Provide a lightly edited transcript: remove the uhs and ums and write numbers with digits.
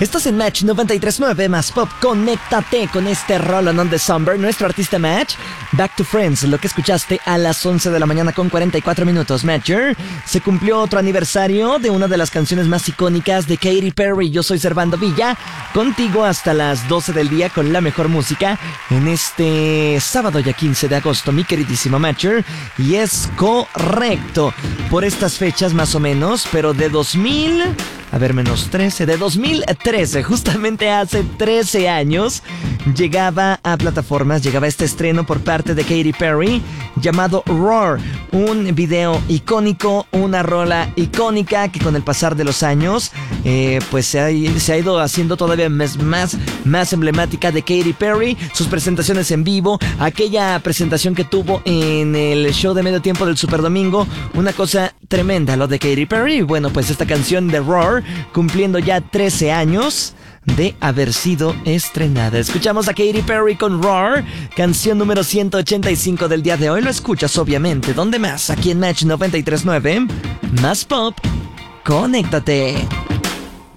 Estás en Match 93.9 más Pop. Conéctate con este Roll On December. Nuestro artista Match, Back to Friends, lo que escuchaste a las 11 de la mañana con 44 minutos. Matcher, se cumplió otro aniversario de una de las canciones más icónicas de Katy Perry. Yo soy Servando Villa, contigo hasta las 12 del día con la mejor música en este sábado ya 15 de agosto, mi queridísimo Matcher. Y es correcto, por estas fechas más o menos, pero de 2013, justamente hace 13 años, llegaba a plataformas, llegaba este estreno por parte de Katy Perry llamado Roar, un video icónico, una rola icónica que con el pasar de los años pues se ha ido haciendo todavía más emblemática de Katy Perry. Sus presentaciones en vivo, aquella presentación que tuvo en el show de medio tiempo del Super Domingo, una cosa tremenda lo de Katy Perry. Bueno, pues esta canción de Roar cumpliendo ya 13 años de haber sido estrenada. Escuchamos a Katy Perry con Roar, canción número 185 del día de hoy. Lo escuchas obviamente, ¿dónde más? Aquí en Match 93.9, más Pop. Conéctate.